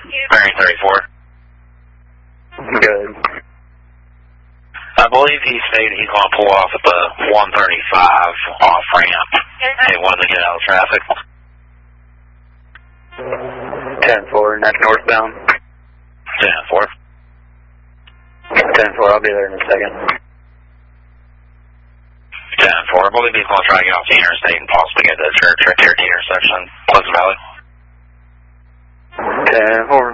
Bearing 34. Good. I believe he stated he's going to pull off at the 135 off ramp. He wanted to get out of traffic. 10-4, next northbound. 10-4. 10-4, I'll be there in a second. 10-4, I believe he's going to try to get off the interstate and possibly get to the Cherokee intersection, Pleasant Valley. 10-4.